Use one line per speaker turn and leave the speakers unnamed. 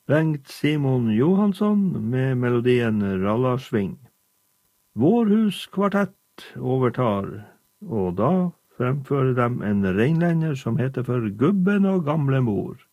Bengt Simon Johansson med melodien Rallarsving. Vårhus kvartett overtar, og da fremfører de en reinlender som heter for Gubben og gamle mor.